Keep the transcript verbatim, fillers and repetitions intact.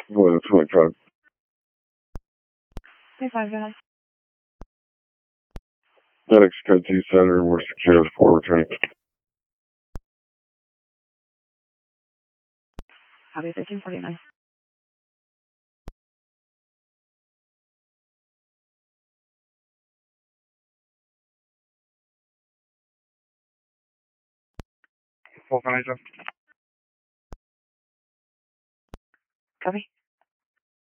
Well, twenty-five. twenty-five, go ahead. FedEx Code two Senator, we're secure as four returning. Copy thirteen forty-nine. Full Connection. Copy.